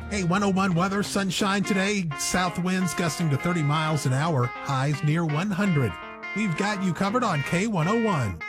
Hey, 101 weather, sunshine today, south winds gusting to 30 miles an hour, highs near 100. We've got you covered on K101.